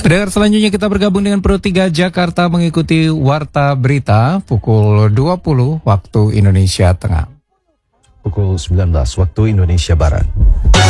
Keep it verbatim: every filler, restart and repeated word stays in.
Pendengar, selanjutnya kita bergabung dengan Pro tiga Jakarta mengikuti Warta Berita pukul dua puluh waktu Indonesia Tengah. Pukul sembilan belas waktu Indonesia Barat.